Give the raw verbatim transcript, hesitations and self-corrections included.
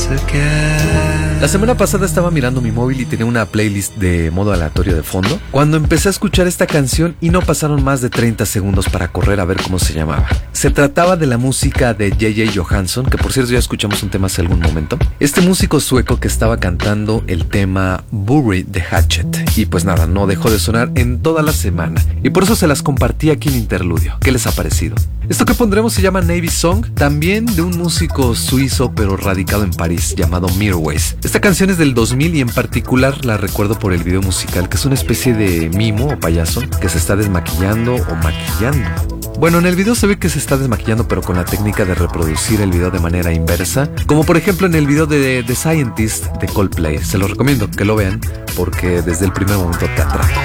La semana pasada estaba mirando mi móvil y tenía una playlist de modo aleatorio de fondo cuando empecé a escuchar esta canción y no pasaron más de treinta segundos para correr a ver cómo se llamaba. Se trataba de la música de J J Johansson, que por cierto ya escuchamos un tema hace algún momento. Este músico sueco que estaba cantando el tema Bury the Hatchet. Y pues nada, no dejó de sonar en toda la semana. Y por eso se las compartí aquí en Interludio. ¿Qué les ha parecido? Esto que pondremos se llama Navy Song, también de un músico suizo pero radicado en París llamado Mirwais. Esta canción es del dos mil y en particular la recuerdo por el video musical, que es una especie de mimo o payaso que se está desmaquillando o maquillando. Bueno, en el video se ve que se está desmaquillando pero con la técnica de reproducir el video de manera inversa, como por ejemplo en el video de The Scientist de Coldplay. Se los recomiendo que lo vean porque desde el primer momento te atrapa.